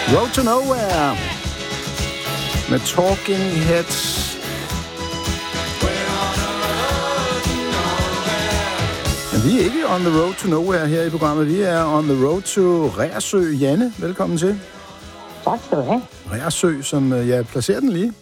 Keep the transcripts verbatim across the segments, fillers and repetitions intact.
Road to Nowhere med Talking Heads. Men vi er ikke on the road to nowhere her i programmet. Vi er on the road to Reersø. Janne, velkommen til. Tak skal du have. Reersø, som jeg placerer den lige.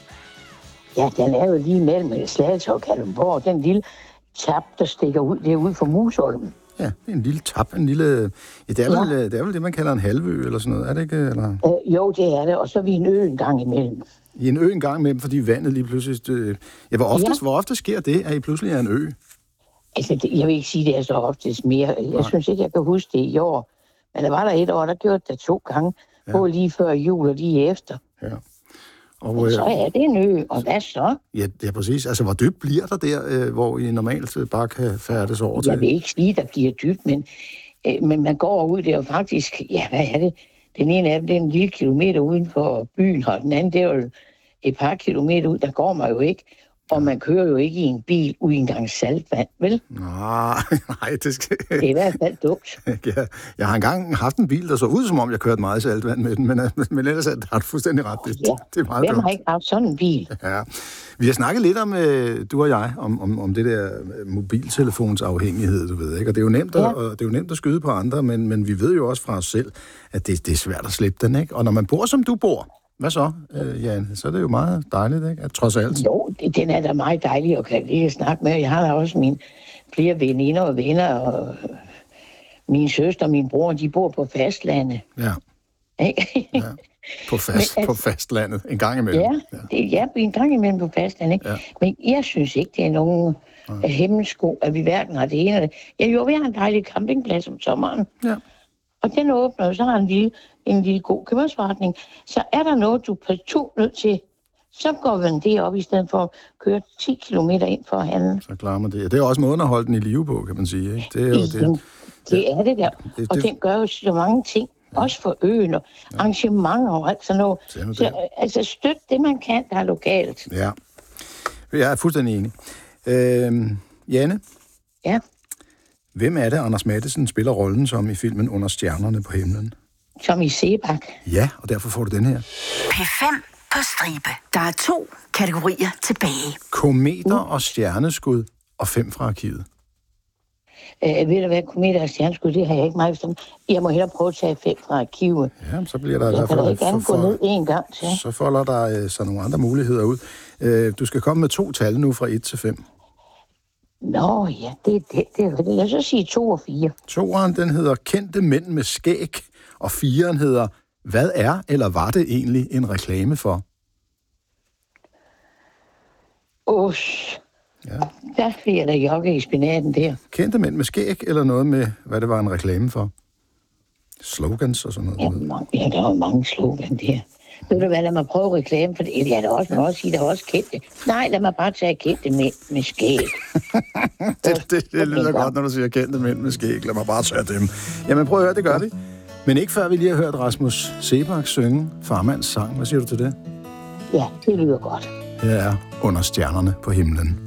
Ja, den er jo lige mellem Slagelse og Kalundborg. Den lille tap, der stikker ud, det er ude for Musholm. Ja, det er en lille tap, en lille... Ja, det er, ja. Vel, det er vel det, man kalder en halvø eller sådan noget, er det ikke? Eller? Øh, jo, det er det, og så er vi en ø en gang imellem. I en ø en gang imellem, fordi vandet lige pludselig... Øh... Ja, hvor ofte, ja. hvor ofte sker det, at I pludselig er en ø? Altså, det, jeg vil ikke sige, det er så oftest mere. Jeg Nej. synes ikke, jeg kan huske det i år. Men der var der et år, der gjorde det to gange. Ja. Både lige før jul og lige efter. Ja. Og, øh, så er det en ø, og hvad så? Ja, ja, præcis. Altså, hvor dybt bliver der der, øh, hvor I normalt bare kan færdes over til? Jeg vil ikke sige, der bliver dybt, men, øh, men man går ud, det er jo faktisk... Ja, hvad er det? Den ene af dem, det er en lille kilometer uden for byen, og den anden, det er jo et par kilometer ud. Der går man jo ikke. Og man kører jo ikke i en bil uden engang saltvand, vel? Nej, nej, det skal... Det er i hvert fald dumt. Ja, jeg har engang haft en bil, der så ud, som om jeg kørte meget saltvand med den, men, men ellers har du fuldstændig ret. Det, ja. det er meget Hvem dumt. har ikke haft sådan en bil? Ja. Vi har snakket lidt om, du og jeg, om, om, om det der mobiltelefonsafhængighed, du ved, ikke? Og det er jo nemt at, ja. og det er jo nemt at skyde på andre, men, men vi ved jo også fra os selv, at det, det er svært at slippe den, ikke? Og når man bor, som du bor, hvad så, øh, Jan? Så er det jo meget dejligt, ikke? At trods alt. Jo, den er da meget dejlig at kan lige snakke med. Jeg har da også mine flere veninder og venner, og min søster og min bror, de bor på fastlandet. Ja. Ikke? Ja. På, fast, Men, altså, på fastlandet, en gang imellem. Ja, ja. Det, ja, en gang imellem på fastlandet. Ikke? Ja. Men jeg synes ikke, det er nogen ja. hemmesko, at vi hverken har det ene eller det. Ja, jo, vi har en dejlig campingplads om sommeren. Ja. Og den åbner, så har en lille, en lille god købmandsforretning. Så er der noget, du er partout nødt til, så går man det op, i stedet for at køre ti kilometer ind for at handle. Så klarer man det. Det er også måden at holde den i live på, kan man sige. Ikke? Det er jo det. Det, det er det der. Det, og det, den gør jo så mange ting. Ja. Også for øen og ja. arrangementer og alt sådan noget. Så, altså støt det, man kan, der er lokalt. Ja, jeg er fuldstændig enig. Øh, Janne? Ja? Hvem er det, Anders Matthesen spiller rollen som i filmen Under stjernerne på himlen? Som i Sebak. Ja, og derfor får du den her. P fem på stribe. Der er to kategorier tilbage. Kometer uh. og stjerneskud og fem fra arkivet. Øh, ved du hvad, kometer og stjerneskud, det har jeg ikke meget bestemt. Jeg må hellere prøve at tage fem fra arkivet. Ja, så bliver der jeg i hvert fald... Jeg kan da ikke andet gå ned en gang til. Så folder der øh, så nogle andre muligheder ud. Øh, du skal komme med to tal nu fra et til fem. Nå ja, det, det, det er det. Lad os så sige to og fire. Toeren, den hedder Kendte mænd med skæg, og fireren hedder Hvad er eller var det egentlig en reklame for? Ush. Ja. Der fik jeg da jogge i spinaten der. Kendte mænd med skæg, eller noget med, hvad det var en reklame for? Slogans og sådan noget? Ja, mange, ja der var mange slogan der. Ved du hvad, lad mig prøve reklame for det. Ja, der er også, man også sige, der er også kendte. Nej, lad mig bare tage kendte mænd med skæg. det, det, det lyder godt, når du siger kendte mænd med skæg. Lad mig bare tage dem. Jamen prøv at høre, det gør vi. Men ikke før vi lige har hørt Rasmus Sebak synge Farmands sang. Hvad siger du til det? Ja, det lyder godt. Her er Under stjernerne på himlen.